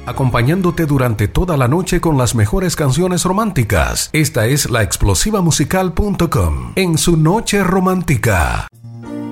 acompañándote durante toda la noche con las mejores canciones románticas. Esta es laexplosivamusical.com en su noche romántica.